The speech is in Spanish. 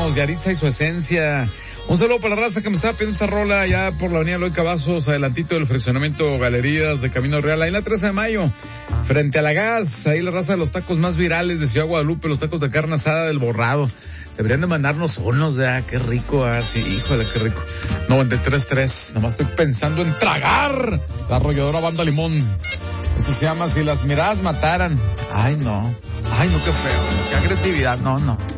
Vámonos, Yaritza y su esencia. Un saludo para la raza que me estaba pidiendo esta rola allá por la avenida Eloy Cavazos, adelantito del fraccionamiento Galerías de Camino Real, ahí en la 13 de mayo, frente a la gas, ahí la raza de los tacos más virales de Ciudad Guadalupe, los tacos de carne asada del Borrado. Deberían de mandarnos unos, qué rico, sí, híjole, qué rico. 93.3, nomás estoy pensando en tragar la arrolladora Banda Limón. Esto se llama Si las miradas mataran. Ay, no, qué feo, qué agresividad, no.